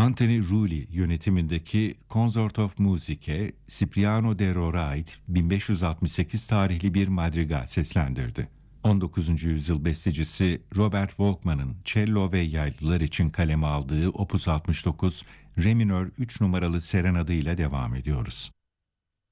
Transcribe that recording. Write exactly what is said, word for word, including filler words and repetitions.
Anthony Rulli yönetimindeki Consort of Musicae, Cipriano de Ror'a ait bin beş yüz altmış sekiz tarihli bir madrigal seslendirdi. on dokuzuncu yüzyıl bestecisi Robert Volkmann'ın cello ve yaylılar için kaleme aldığı Opus altmış dokuz, Re minör üç numaralı serenadıyla devam ediyoruz.